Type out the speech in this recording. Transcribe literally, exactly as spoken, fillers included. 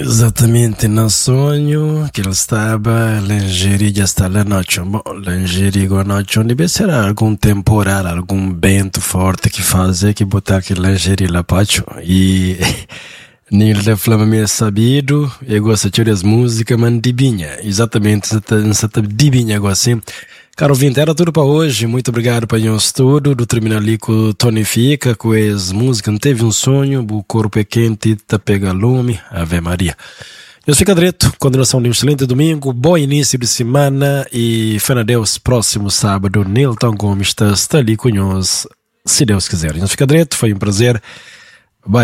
Exatamente, no sonho que ele estava, lingerie já está lá noite. Bom, lingerie com noite, onde deve ser algum temporal, algum vento forte que faz que botar aquele lingerie lá pacho. E Nil da Flama me é sabido, eu gosto de as músicas, mas dibinha, exatamente, essa dibinha agora assim. Caro ouvinte, era tudo para hoje. Muito obrigado para o estudo do terminar ali com o Tonifica, com as músicas. Não teve um sonho, o corpo é quente, tá pega lume, Ave Maria. Eu fico direto, continuação de um excelente domingo, bom início de semana e fé na Deus, próximo sábado, Nilton Gomes está, está ali com nós, se Deus quiser. Eu fico direto, foi um prazer.